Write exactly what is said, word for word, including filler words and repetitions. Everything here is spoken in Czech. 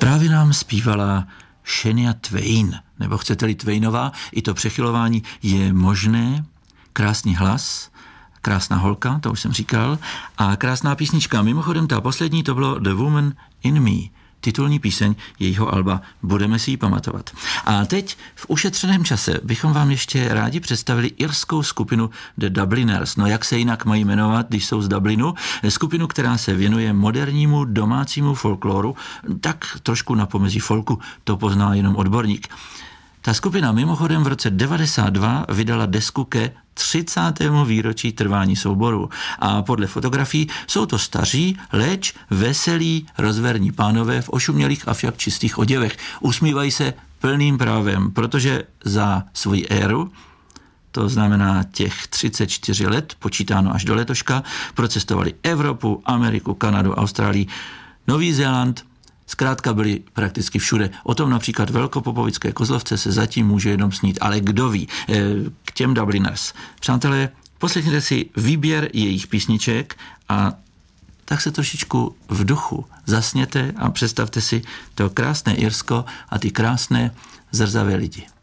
Právě nám zpívala Shania Twain, nebo chcete-li Twainová, i to přechylování je možné, krásný hlas, krásná holka, to už jsem říkal, a krásná písnička. Mimochodem ta poslední to bylo The Woman in Me, titulní píseň jejího alba, budeme si ji pamatovat. A teď v ušetřeném čase bychom vám ještě rádi představili irskou skupinu The Dubliners. No jak se jinak mají jmenovat, když jsou z Dublinu? Skupinu, která se věnuje modernímu domácímu folkloru, tak trošku na pomezí folku, to pozná jenom odborník. Ta skupina mimochodem v roce devadesát dva vydala desku ke třicátému výročí trvání souboru a podle fotografií jsou to staří, leč veselí, rozverní pánové v ošumělých a však čistých oděvech. Usmívají se plným právem, protože za svoji éru, to znamená těch třicet čtyři let, počítáno až do letoška, procestovali Evropu, Ameriku, Kanadu, Austrálii, Nový Zéland, zkrátka byli prakticky všude. O tom například velkopopovické Kozlovce se zatím může jenom snít, ale kdo ví, k těm Dubliners. Přátelé, poslechněte si výběr jejich písniček a tak se trošičku v duchu zasněte a představte si to krásné Irsko a ty krásné zrzavé lidi.